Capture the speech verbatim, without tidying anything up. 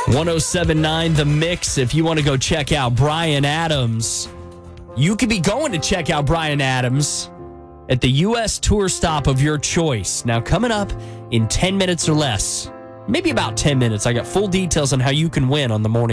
ten seventy-nine The Mix. If you want to go check out Bryan Adams, you could be going to check out Bryan Adams at the U S tour stop of your choice. Now, coming up in ten minutes or less, maybe about ten minutes, I got full details on how you can win on the morning.